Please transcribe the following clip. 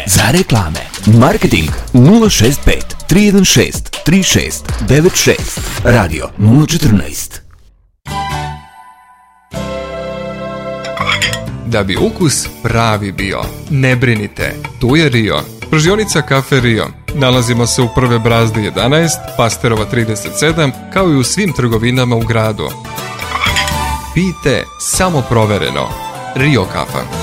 Za reklame. Marketing 065 316 3696. Radio 014. Da bi ukus pravi bio, ne brinite, tu je Rio. Pržionica Kafe Rio. Nalazimo se u Prve Brazde 11, Pasterova 37, kao i u svim trgovinama u gradu. Pijte samo provereno. Rio kafa.